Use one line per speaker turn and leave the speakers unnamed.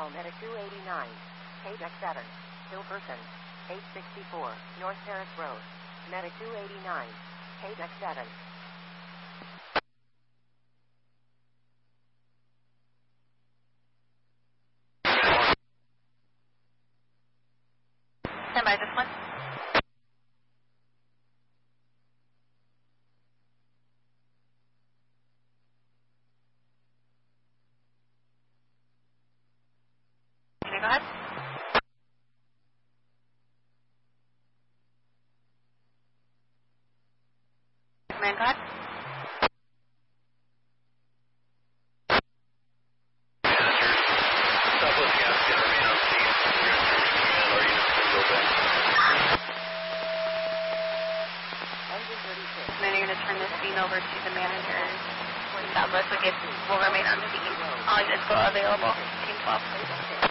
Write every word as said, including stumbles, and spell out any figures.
call Meta two eighty-nine. K D E C seven. Hilperson. eight sixty-four. North Terrace Road. Meta two eighty-nine. K D E C seven.
Stand by this one. Can I go ahead? Command, go ahead.
Stop looking at us, remain on scene. Or you just go back.
And then you're going to turn this scene over to the manager. Southwest will, get, will remain on scene. All units go available. Team twelve.